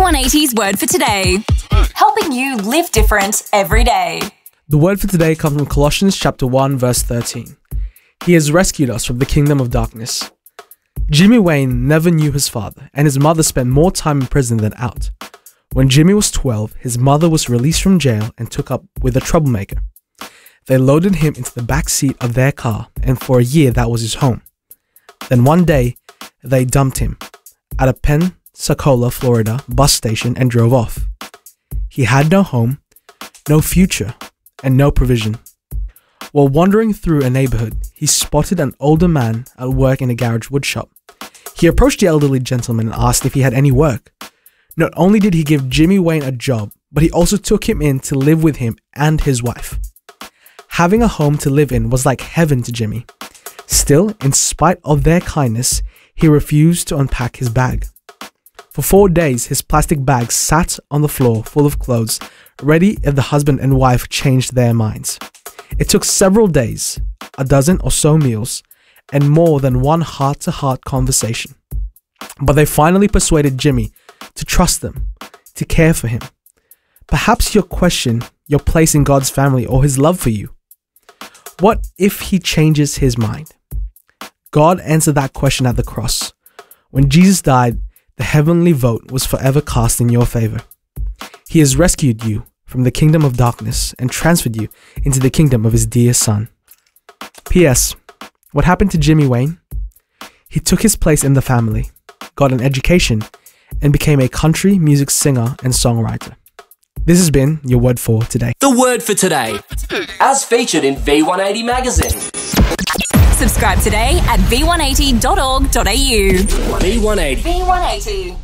V180's Word for Today, helping you live different every day. The word for today comes from Colossians chapter 1 verse 13. He has rescued us from the kingdom of darkness. Jimmy Wayne never knew his father, and his mother spent more time in prison than out. When Jimmy was 12, his mother was released from jail and took up with a troublemaker. They loaded him into the back seat of their car, and for a year that was his home. Then one day, they dumped him at a Pensacola, Florida bus station and drove off. He had no home, no future, and no provision. While wandering through a neighborhood, he spotted an older man at work in a garage woodshop. He approached the elderly gentleman and asked if he had any work. Not only did he give Jimmy Wayne a job, but he also took him in to live with him and his wife. Having a home to live in was like heaven to Jimmy. Still, in spite of their kindness, he refused to unpack his bag. For 4 days, his plastic bag sat on the floor full of clothes, ready if the husband and wife changed their minds. It took several days, a dozen or so meals, and more than one heart-to-heart conversation. But they finally persuaded Jimmy to trust them, to care for him. Perhaps you'll question your place in God's family or his love for you. What if he changes his mind? God answered that question at the cross. When Jesus died, the heavenly vote was forever cast in your favor. He has rescued you from the kingdom of darkness and transferred you into the kingdom of his dear son. P.S. What happened to Jimmy Wayne? He took his place in the family, got an education, and became a country music singer and songwriter. This has been your Word for Today. The Word for Today, as featured in V180 magazine. Subscribe today at v180.org.au. V180. V180.